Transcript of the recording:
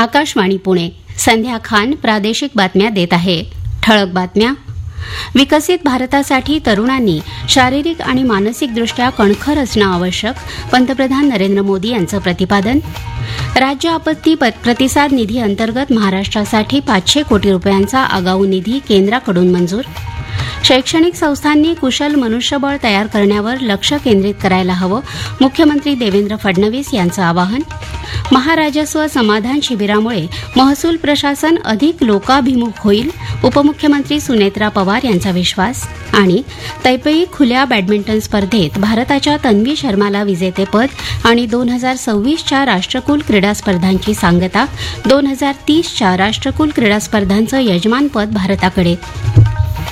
आकाशवाणी पुणे. संध्या खान प्रादेशिक बातम्या देत आहे. ठळक बातम्या. विकसित भारतासाठी तरुणांनी शारीरिक आणि मानसिकदृष्ट्या कणखर असणं आवश्यक, पंतप्रधान नरेंद्र मोदी यांचं प्रतिपादन. राज्य आपत्ती प्रतिसाद निधी अंतर्गत महाराष्ट्रासाठी 500 कोटी रुपयांचा आगाऊ निधी केंद्राकडून मंजूर. शैक्षणिक संस्थांनी कुशल मनुष्यबळ तयार करण्यावर लक्ष केंद्रित करायला हवं, मुख्यमंत्री देवेंद्र फडणवीस यांचं आवाहन. महाराजस्व समाधान शिबिरामुळे महसूल प्रशासन अधिक लोकाभिमुख होईल, उपमुख्यमंत्री सुनेत्रा पवार यांचा विश्वास. आणि तैपेई खुल्या बॅडमिंटन स्पर्धेत भारताच्या तन्वी शर्माला विजेतेपद आणि 2026च्या राष्ट्रकुल क्रीडा स्पर्धांची सांगता. 2030च्या राष्ट्रकुल क्रीडा स्पर्धांचं यजमानपद भारताकडे.